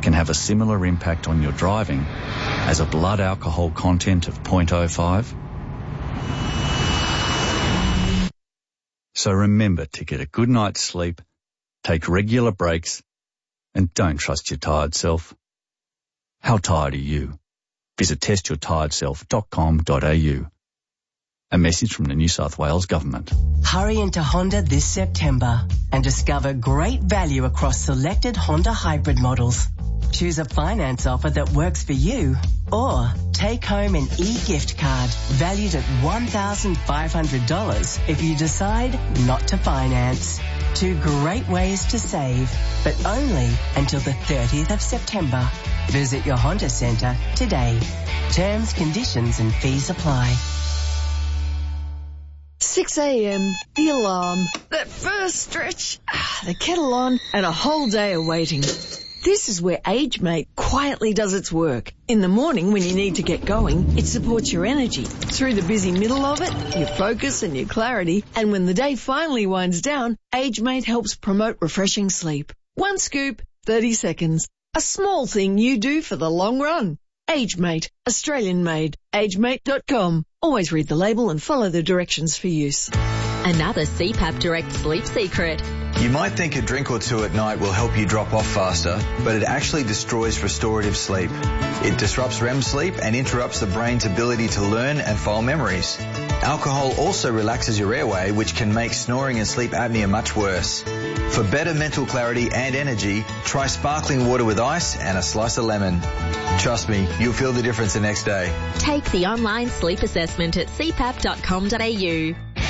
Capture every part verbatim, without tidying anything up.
can have a similar impact on your driving as a blood alcohol content of zero point zero five? So remember to get a good night's sleep, take regular breaks, and don't trust your tired self. How tired are you? Visit test your tired self dot com dot a u. A message from the New South Wales Government. Hurry into Honda this September and discover great value across selected Honda hybrid models. Choose a finance offer that works for you, or take home an e-gift card valued at one thousand five hundred dollars if you decide not to finance. Two great ways to save, but only until the thirtieth of September. Visit your Honda Centre today. Terms, conditions and fees apply. six a.m, the alarm, that first stretch, the kettle on, and a whole day of waiting. This is where AgeMate quietly does its work. In the morning when you need to get going, it supports your energy. Through the busy middle of it, your focus and your clarity. And when the day finally winds down, AgeMate helps promote refreshing sleep. One scoop, thirty seconds. A small thing you do for the long run. AgeMate, Australian made. agemate dot com. Always read the label and follow the directions for use. Another C PAP Direct sleep secret. You might think a drink or two at night will help you drop off faster, but it actually destroys restorative sleep. It disrupts R E M sleep and interrupts the brain's ability to learn and file memories. Alcohol also relaxes your airway, which can make snoring and sleep apnea much worse. For better mental clarity and energy, try sparkling water with ice and a slice of lemon. Trust me, you'll feel the difference the next day. Take the online sleep assessment at c pap dot com dot a u.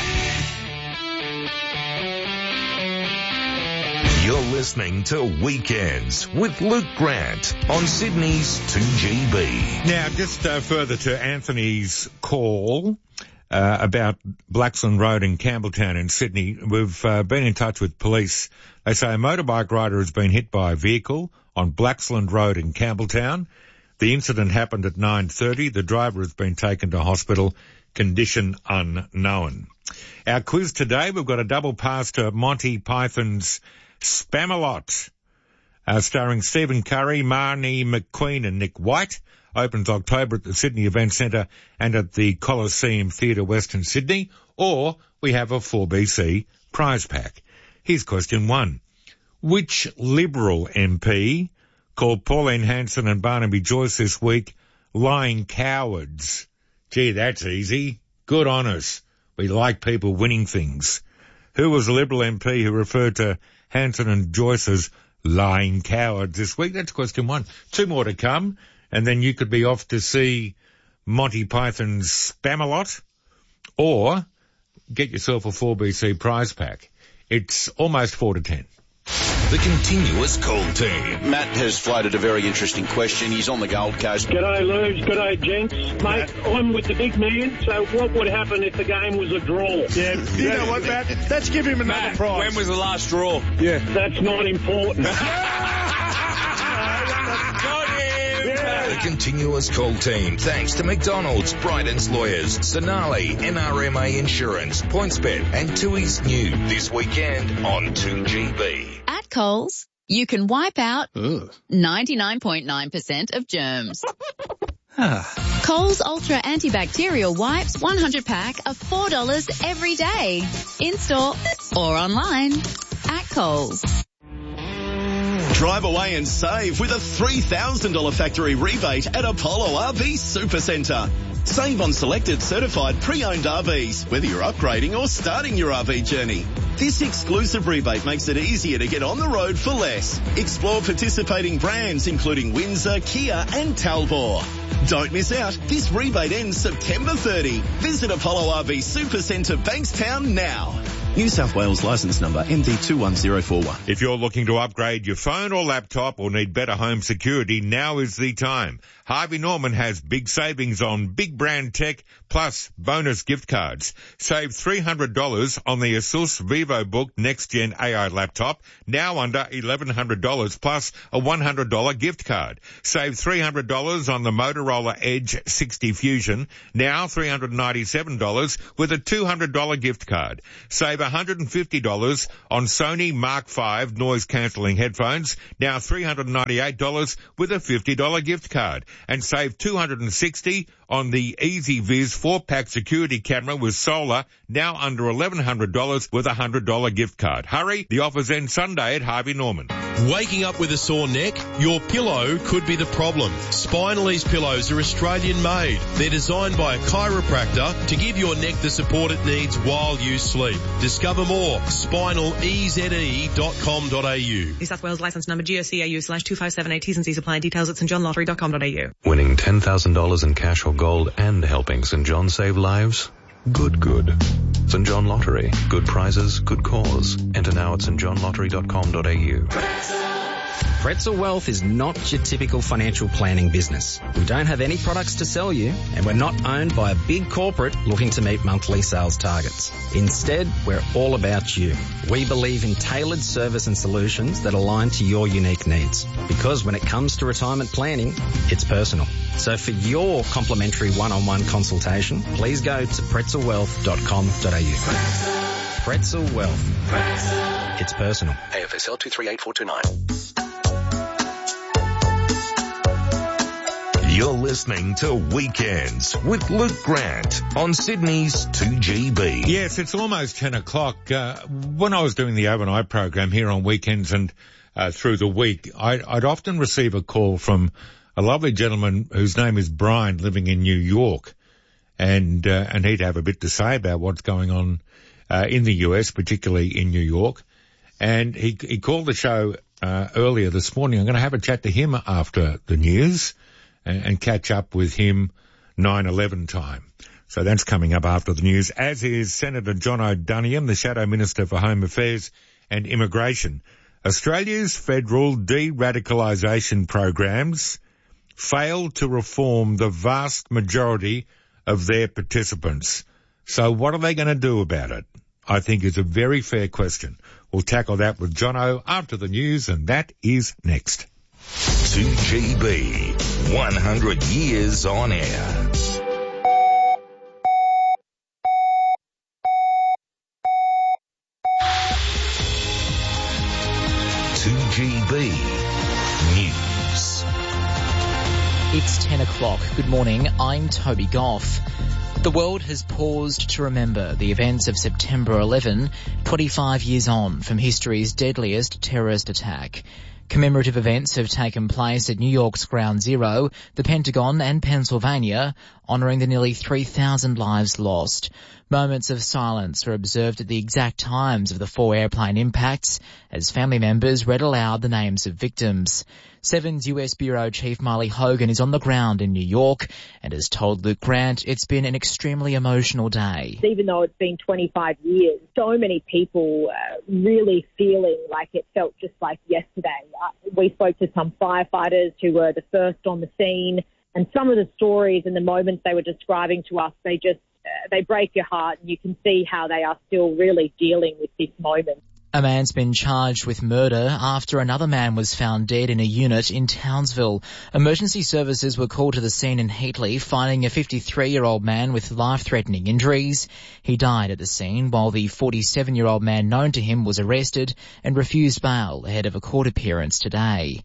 You're listening to Weekends with Luke Grant on Sydney's two G B. Now, just uh, further to Anthony's call uh, about Blaxland Road in Campbelltown in Sydney, we've uh, been in touch with police. They say a motorbike rider has been hit by a vehicle on Blaxland Road in Campbelltown. The incident happened at nine thirty. The driver has been taken to hospital, condition unknown. Our quiz today, we've got a double pass to Monty Python's Spamalot, uh, starring Stephen Curry, Marnie McQueen and Nick White. Opens October at the Sydney Event Centre and at the Coliseum Theatre, Western Sydney. Or we have a four B C prize pack. Here's question one. Which Liberal M P called Pauline Hanson and Barnaby Joyce this week lying cowards? Gee, that's easy. Good on us. We like people winning things. Who was the Liberal M P who referred to Hanson and Joyce as lying cowards this week? That's question one. Two more to come, and then you could be off to see Monty Python's Spamalot, or get yourself a four B C prize pack. It's almost four to ten. The continuous call team. Matt has floated a very interesting question. He's on the Gold Coast. G'day, Lou. G'day, gents. Mate, Matt. I'm with the big man, so what would happen if the game was a draw? Yeah, you know what, Matt? Let's give him another Matt, prize. when was the last draw? Yeah. That's not important. The continuous call team, thanks to McDonald's, Bryden's Lawyers, Sonali, N R M A Insurance, PointsBet and Tui's New this weekend on two G B. At Coles, you can wipe out ninety-nine point nine percent of germs. Coles Ultra Antibacterial Wipes one hundred pack of four dollars every day. In-store or online at Coles. Drive away and save with a three thousand dollars factory rebate at Apollo R V Supercentre. Save on selected certified pre-owned R Vs, whether you're upgrading or starting your R V journey. This exclusive rebate makes it easier to get on the road for less. Explore participating brands including Windsor, Kia and Talbot. Don't miss out. This rebate ends September thirtieth. Visit Apollo R V Supercentre Bankstown now. New South Wales licence number M D two one zero four one. If you're looking to upgrade your phone or laptop or need better home security, now is the time. Harvey Norman has big savings on big brand tech plus bonus gift cards. Save three hundred dollars on the Asus VivoBook Next Gen A I laptop, now under eleven hundred dollars plus a one hundred dollars gift card. Save three hundred dollars on the Motorola Edge sixty Fusion, now three hundred ninety-seven dollars with a two hundred dollars gift card. Save one hundred fifty dollars on Sony Mark five noise-cancelling headphones, now three hundred ninety-eight dollars with a fifty dollars gift card. And save two hundred sixty dollars on the EasyViz four-pack security camera with solar, now under eleven hundred dollars with a one hundred dollars gift card. Hurry, the offers end Sunday at Harvey Norman. Waking up with a sore neck? Your pillow could be the problem. Spinalese pillows are Australian made. They're designed by a chiropractor to give your neck the support it needs while you sleep. Discover more. spinal e z e dot com dot a u. New South Wales licence number G O C A U slash two five seven eight. T's and C's apply. Details at st john lottery dot com dot a u. Winning ten thousand dollars in cash or gold and helping St John save lives? Good, good. St John Lottery. Good prizes, good cause. Enter now at st john lottery dot com dot a u. Pretzel Wealth is not your typical financial planning business. We don't have any products to sell you, and we're not owned by a big corporate looking to meet monthly sales targets. Instead, we're all about you. We believe in tailored service and solutions that align to your unique needs. Because when it comes to retirement planning, it's personal. So for your complimentary one-on-one consultation, please go to pretzel wealth dot com dot a u. Pretzel Wealth. It's personal. A F S L two three eight four two nine. You're listening to Weekends with Luke Grant on Sydney's two G B. Yes, it's almost ten o'clock. Uh, when I was doing the overnight program here on weekends and uh, through the week, I, I'd often receive a call from a lovely gentleman whose name is Brian, living in New York, and uh, and he'd have a bit to say about what's going on uh, in the U S, particularly in New York. And he he called the show uh, earlier this morning. I'm going to have a chat to him after the news and, and catch up with him nine eleven time. So that's coming up after the news, as is Senator John O'Donigan, the Shadow Minister for Home Affairs and Immigration. Australia's federal de-radicalisation programs failed to reform the vast majority of their participants. So what are they going to do about it? I think is a very fair question. We'll tackle that with Jono after the news, and that is next. two G B, one hundred years on air. two G B News. It's ten o'clock. Good morning. I'm Toby Goff. The world has paused to remember the events of September eleventh, twenty-five years on from history's deadliest terrorist attack. Commemorative events have taken place at New York's Ground Zero, the Pentagon and Pennsylvania, honouring the nearly three thousand lives lost. Moments of silence were observed at the exact times of the four airplane impacts as family members read aloud the names of victims. Seven's U S Bureau Chief Marley Hogan is on the ground in New York and has told Luke Grant it's been an extremely emotional day. Even though it's been twenty-five years, so many people uh, really feeling like it felt just like yesterday. Uh, we spoke to some firefighters who were the first on the scene, and some of the stories and the moments they were describing to us, they just uh, they break your heart, and you can see how they are still really dealing with this moment. A man's been charged with murder after another man was found dead in a unit in Townsville. Emergency services were called to the scene in Heatley, finding a fifty-three-year-old man with life-threatening injuries. He died at the scene, while the forty-seven-year-old man known to him was arrested and refused bail ahead of a court appearance today.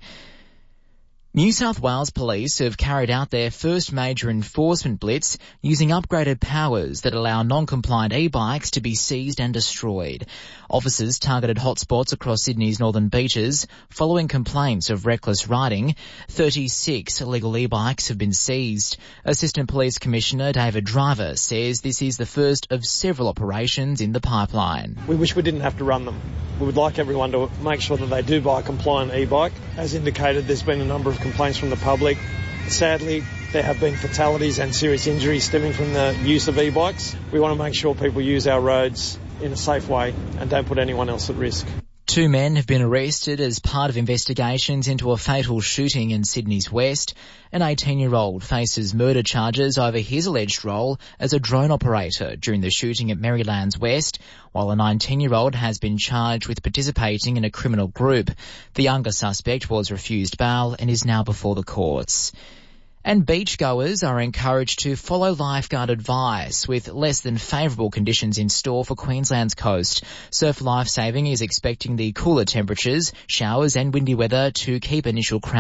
New South Wales Police have carried out their first major enforcement blitz using upgraded powers that allow non-compliant e-bikes to be seized and destroyed. Officers targeted hotspots across Sydney's northern beaches following complaints of reckless riding. thirty-six illegal e-bikes have been seized. Assistant Police Commissioner David Driver says this is the first of several operations in the pipeline. We wish we didn't have to run them. We would like everyone to make sure that they do buy a compliant e-bike. As indicated, there's been a number of complaints from the public. Sadly, there have been fatalities and serious injuries stemming from the use of e-bikes. We want to make sure people use our roads in a safe way and don't put anyone else at risk. Two men have been arrested as part of investigations into a fatal shooting in Sydney's West. An eighteen-year-old faces murder charges over his alleged role as a drone operator during the shooting at Maryland's West, while a nineteen-year-old has been charged with participating in a criminal group. The younger suspect was refused bail and is now before the courts. And beachgoers are encouraged to follow lifeguard advice with less than favourable conditions in store for Queensland's coast. Surf Lifesaving is expecting the cooler temperatures, showers and windy weather to keep initial crowds